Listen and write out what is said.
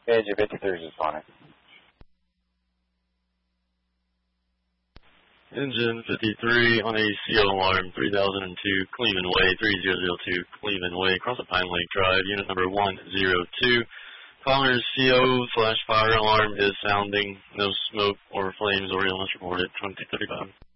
Engine 53 is responding. Engine 53 on a CO alarm 3002 Cleveland Way, 3002 Cleveland Way, across the Pine Lake Drive, unit number 102. Caller's CO/fire alarm is sounding. No smoke or flames or illness reported. 2035.